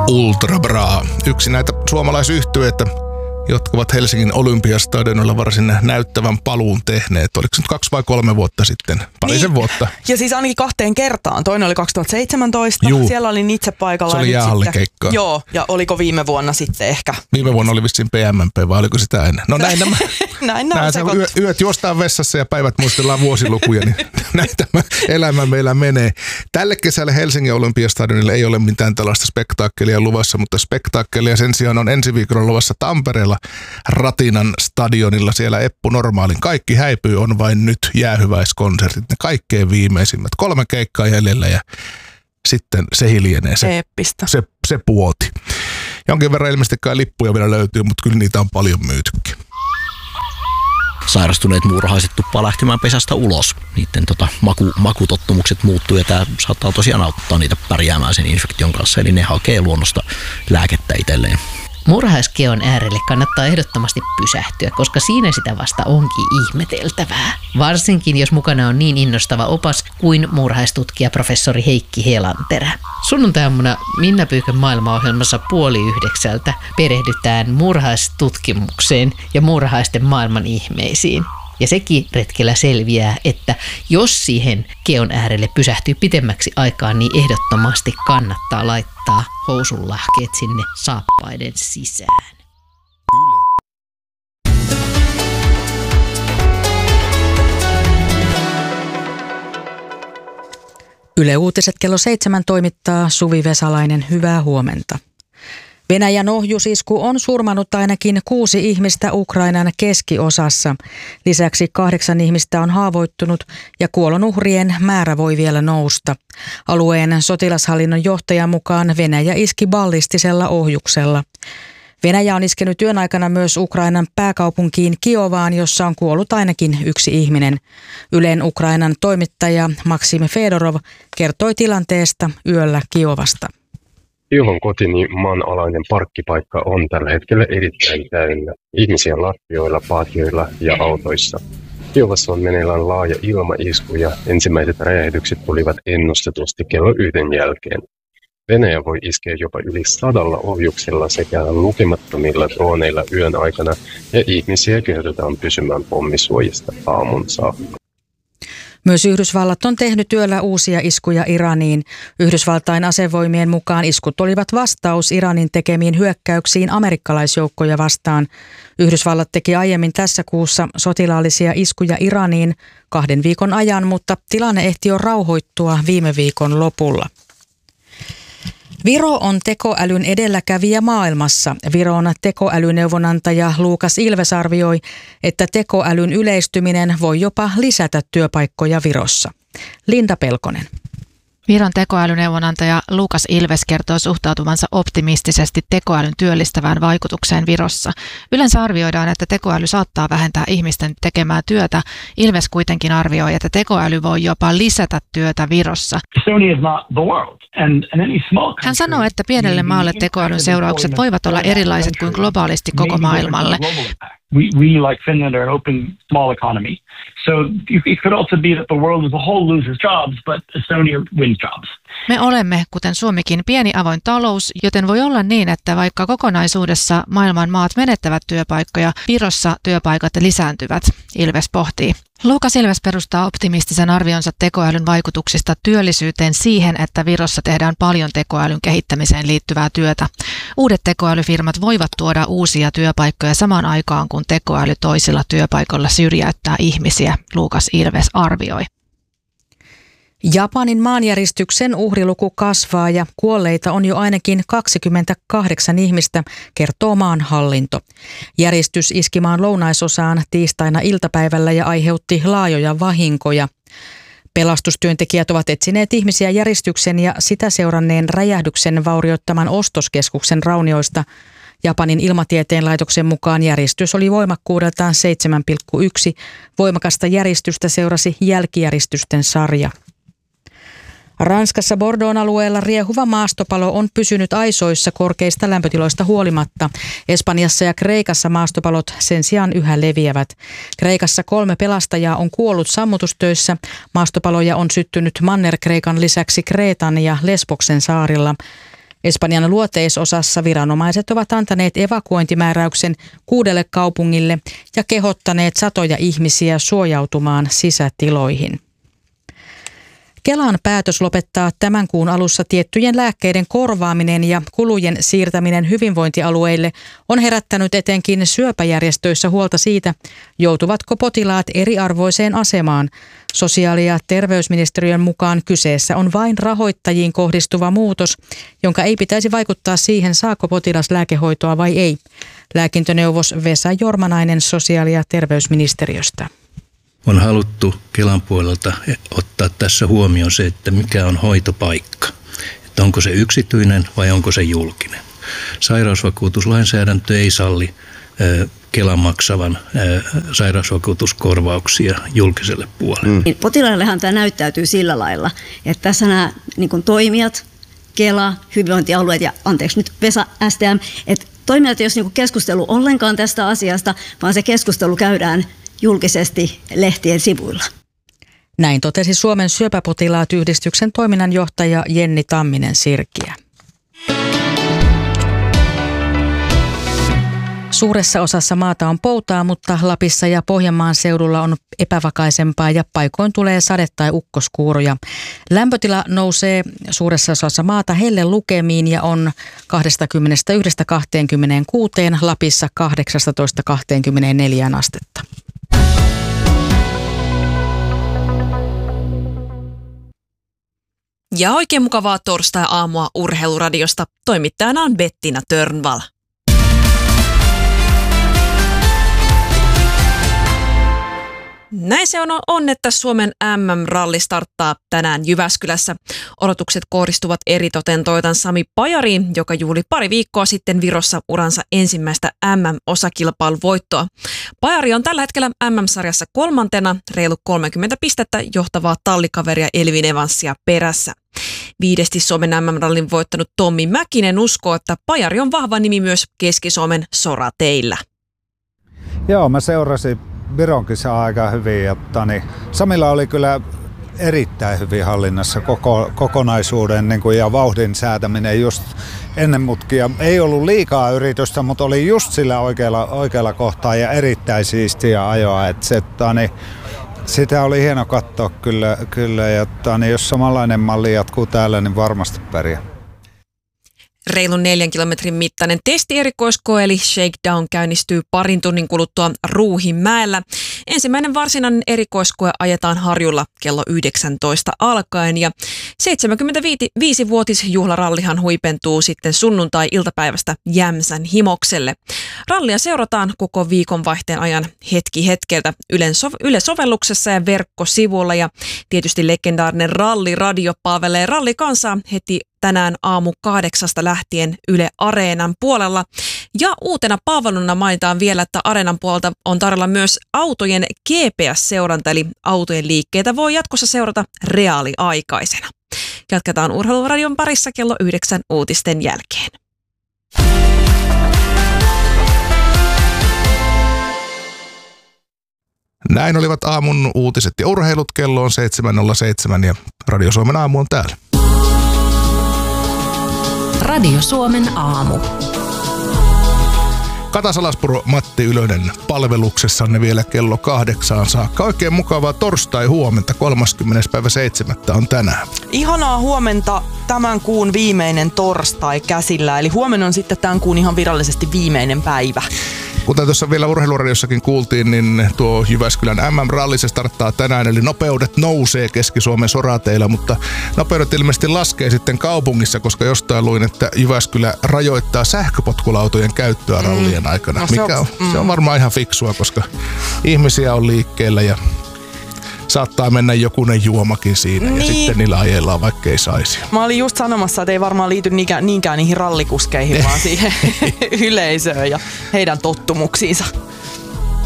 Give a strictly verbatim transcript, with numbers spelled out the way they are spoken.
Ultra Bra. Yksi näitä suomalaisyhtyeitä, jotka ovat Helsingin Olympiastadionilla varsin näyttävän paluun tehneet. Oliko se nyt kaksi vai kolme vuotta sitten? Parisen niin. vuotta. Ja siis ainakin kahteen kertaan. Toinen oli kaksituhattaseitsemäntoista. Juu. Siellä olin itse paikalla. Se oli jäähallikeikkaa. Joo, ja oliko viime vuonna sitten ehkä? Viime vuonna oli vissiin P M P, vai oliko sitä ennen? No näin nämä. näin nämä se yö, yöt juostaan vessassa ja päivät muistellaan vuosilukuja, niin näin tämä elämä meillä menee. Tälle kesälle Helsingin Olympiastadionilla ei ole mitään tällaista spektaakkelia luvassa, mutta spektaakkelia sen sijaan on ensi viikolla luvassa Tampereella Ratinan stadionilla. Siellä Eppu Normaalin Kaikki häipyy on vain nyt jäähyväiskonsertit. Ne kaikkein viimeisimmät. Kolme keikkaa jäljellä ja sitten se hiljenee. Se, se, se puoti. Jonkin verran ilmeisesti kai lippuja vielä löytyy, mutta kyllä niitä on paljon myytykin. Sairastuneet muurahaiset tuppaa lähtemään pesästä ulos. Niiden tota, maku, makutottumukset muuttuu ja tämä saattaa tosiaan auttaa niitä pärjäämään sen infektion kanssa. Eli ne hakee luonnosta lääkettä itselleen. Muurahaiskeon äärelle kannattaa ehdottomasti pysähtyä, koska siinä sitä vasta onkin ihmeteltävää. Varsinkin jos mukana on niin innostava opas kuin muurahaistutkija professori Heikki Helanterä. Sunnuntai-aamuna Minna Pyykön maailmaohjelmassa puoli yhdeksältä perehdytään muurahaistutkimukseen ja muurahaisten maailman ihmeisiin. Ja sekin retkellä selviää, että jos siihen keon äärelle pysähtyy pitemmäksi aikaa, niin ehdottomasti kannattaa laittaa housunlahkeet sinne saappaiden sisään. Yle Uutiset kello seitsemän toimittaa Suvi Vesalainen. Hyvää huomenta. Venäjän ohjusisku on surmannut ainakin kuusi ihmistä Ukrainan keskiosassa. Lisäksi kahdeksan ihmistä on haavoittunut ja kuolonuhrien määrä voi vielä nousta. Alueen sotilashallinnon johtajan mukaan Venäjä iski ballistisella ohjuksella. Venäjä on iskenyt yön aikana myös Ukrainan pääkaupunkiin Kiovaan, jossa on kuollut ainakin yksi ihminen. Ylen Ukrainan toimittaja Maksim Fedorov kertoi tilanteesta yöllä Kiovasta. Kiovan kotini maanalainen parkkipaikka on tällä hetkellä erittäin täynnä. Ihmisiä lattioilla, paatioilla ja autoissa. Kiovassa on meneillään laaja ilmaisku ja ensimmäiset räjähdykset tulivat ennustetusti kello yhden jälkeen. Venäjä voi iskeä jopa yli sadalla ohjuksella sekä lukemattomilla droneilla yön aikana ja ihmisiä kehotetaan pysymään pommisuojista aamun saakka. Myös Yhdysvallat on tehnyt yöllä uusia iskuja Iraniin. Yhdysvaltain asevoimien mukaan iskut olivat vastaus Iranin tekemiin hyökkäyksiin amerikkalaisjoukkoja vastaan. Yhdysvallat teki aiemmin tässä kuussa sotilaallisia iskuja Iraniin kahden viikon ajan, mutta tilanne ehti jo rauhoittua viime viikon lopulla. Viro on tekoälyn edelläkävijä maailmassa. Viron tekoälyneuvonantaja Luukas Ilves arvioi, että tekoälyn yleistyminen voi jopa lisätä työpaikkoja Virossa. Linda Pelkonen. Viron tekoälyneuvonantaja Luukas Ilves kertoo suhtautuvansa optimistisesti tekoälyn työllistävään vaikutukseen Virossa. Yleensä arvioidaan, että tekoäly saattaa vähentää ihmisten tekemää työtä. Ilves kuitenkin arvioi, että tekoäly voi jopa lisätä työtä Virossa. Hän sanoo, että pienelle maalle tekoälyn seuraukset voivat olla erilaiset kuin globaalisti koko maailmalle. We, we like Finland are an open, small economy. So it could also be that the world as a whole loses jobs, but Estonia wins jobs. Me olemme, kuten Suomikin, pieni avoin talous, joten voi olla niin, että vaikka kokonaisuudessa maailman maat menettävät työpaikkoja, Virossa työpaikat lisääntyvät, Ilves pohtii. Luukas Ilves perustaa optimistisen arvionsa tekoälyn vaikutuksista työllisyyteen siihen, että Virossa tehdään paljon tekoälyn kehittämiseen liittyvää työtä. Uudet tekoälyfirmat voivat tuoda uusia työpaikkoja samaan aikaan, kun tekoäly toisilla työpaikoilla syrjäyttää ihmisiä, Luukas Ilves arvioi. Japanin maanjäristyksen uhriluku kasvaa ja kuolleita on jo ainakin kaksikymmentäkahdeksan ihmistä, kertoo maan hallinto. Järistys iski maan lounaisosaan tiistaina iltapäivällä ja aiheutti laajoja vahinkoja. Pelastustyöntekijät ovat etsineet ihmisiä järistyksen ja sitä seuranneen räjähdyksen vaurioittaman ostoskeskuksen raunioista. Japanin ilmatieteen laitoksen mukaan järistys oli voimakkuudeltaan seitsemän pilkku yksi. Voimakasta järistystä seurasi jälkijäristysten sarja. Ranskassa Bordeauxn alueella riehuva maastopalo on pysynyt aisoissa korkeista lämpötiloista huolimatta. Espanjassa ja Kreikassa maastopalot sen sijaan yhä leviävät. Kreikassa kolme pelastajaa on kuollut sammutustöissä. Maastopaloja on syttynyt Manner-Kreikan lisäksi Kreetan ja Lesboksen saarilla. Espanjan luoteisosassa viranomaiset ovat antaneet evakuointimääräyksen kuudelle kaupungille ja kehottaneet satoja ihmisiä suojautumaan sisätiloihin. Kelan päätös lopettaa tämän kuun alussa tiettyjen lääkkeiden korvaaminen ja kulujen siirtäminen hyvinvointialueille on herättänyt etenkin syöpäjärjestöissä huolta siitä, joutuvatko potilaat eriarvoiseen asemaan. Sosiaali- ja terveysministeriön mukaan kyseessä on vain rahoittajiin kohdistuva muutos, jonka ei pitäisi vaikuttaa siihen, saako potilas lääkehoitoa vai ei. Lääkintöneuvos Vesa Jormanainen sosiaali- ja terveysministeriöstä. On haluttu Kelan puolelta ottaa tässä huomioon se, että mikä on hoitopaikka. Että onko se yksityinen vai onko se julkinen. Sairausvakuutuslainsäädäntö ei salli Kelan maksavan sairausvakuutuskorvauksia julkiselle puolelle. Mm. Potilaillehan tämä näyttäytyy sillä lailla, että tässä nämä niin kuin toimijat, Kela, hyvinvointialueet ja anteeksi nyt Vesa S T M, että toimijat ei ole niin keskustelu ollenkaan tästä asiasta, vaan se keskustelu käydään julkisesti lehtien sivuilla. Näin totesi Suomen syöpäpotilaat-yhdistyksen toiminnanjohtaja Jenni Tamminen-Sirkiä. Suuressa osassa maata on poutaa, mutta Lapissa ja Pohjanmaan seudulla on epävakaisempaa ja paikoin tulee sade- tai ukkoskuuroja. Lämpötila nousee suuressa osassa maata hellelukemiin ja on kaksikymmentäyksi kaksikymmentäkuusi, Lapissa kahdeksantoista kaksikymmentäneljä astetta. Ja oikein mukavaa torstai-aamua Urheiluradiosta. Toimittajana on Bettina Törnvall. Näin se on, on, että Suomen M M-ralli starttaa tänään Jyväskylässä. Odotukset kohdistuvat eritoten Toyotan Sami Pajariin, joka juhli pari viikkoa sitten Virossa uransa ensimmäistä M M-osakilpailuvoittoa. Pajari on tällä hetkellä M M-sarjassa kolmantena, reilu kolmekymmentä pistettä johtavaa tallikaveria Elvin Evansia perässä. Viidesti Suomen M M-rallin voittanut Tommi Mäkinen uskoo, että Pajari on vahva nimi myös Keski-Suomen sorateillä. Joo, mä seurasin Viron kisaa aika hyvin. Ja, tani, Samilla oli kyllä erittäin hyvin hallinnassa koko, kokonaisuuden niin kuin, ja vauhdin säätäminen just ennen mutkia. Ei ollut liikaa yritystä, mutta oli just sillä oikealla, oikealla kohtaa ja erittäin siistiä ajoa. Et se, tani, sitä oli hieno katsoa kyllä, kyllä ja tani, jos samanlainen malli jatkuu täällä, niin varmasti pärjää. Reilun neljän kilometrin mittainen testierikoiskoe eli Shakedown käynnistyy parin tunnin kuluttua Ruuhinmäellä. Ensimmäinen varsinainen erikoiskoe ajetaan Harjulla kello yhdeksäntoista alkaen ja seitsemänkymmentäviisivuotisjuhlarallihan huipentuu sitten sunnuntai-iltapäivästä Jämsän Himokselle. Rallia seurataan koko viikonvaihteen ajan hetki hetkeltä Yle-sovelluksessa ja verkkosivuilla ja tietysti legendaarinen ralliradio palvelee rallikansaa heti tänään aamu kahdeksasta lähtien Yle Areenan puolella. Ja uutena palveluna mainitaan vielä, että Areenan puolelta on tarjolla myös autojen G P S-seuranta, eli autojen liikkeitä voi jatkossa seurata reaaliaikaisena. Jatketaan Urheiluradion parissa kello yhdeksän uutisten jälkeen. Näin olivat aamun uutiset ja urheilut. Kello on seitsemän nolla seitsemän ja Radio Suomen aamu on täällä. Radio Suomen aamu. Kata Salaspuro, Matti Ylönen palveluksessanne vielä kello kahdeksaan saakka. Oikein mukavaa torstai-huomenta, kolmaskymmenes päivä seitsemättä on tänään. Ihanaa huomenta, tämän kuun viimeinen torstai käsillä. Eli huomenna on sitten tämän kuun ihan virallisesti viimeinen päivä. Kuten tuossa vielä Urheiluradiossakin kuultiin, niin tuo Jyväskylän M M-ralli se starttaa tänään, eli nopeudet nousee Keski-Suomen sorateillä, mutta nopeudet ilmeisesti laskee sitten kaupungissa, koska jostain luin, että Jyväskylä rajoittaa sähköpotkulautojen käyttöä rallien aikana, no, se mikä on, mm. se on varmaan ihan fiksua, koska ihmisiä on liikkeellä ja saattaa mennä jokunen juomakin siinä niin. Ja sitten niillä ajellaan, vaikka ei saisi. Mä olin just sanomassa, että ei varmaan liity niinkään niihin rallikuskeihin, vaan siihen yleisöön ja heidän tottumuksiinsa.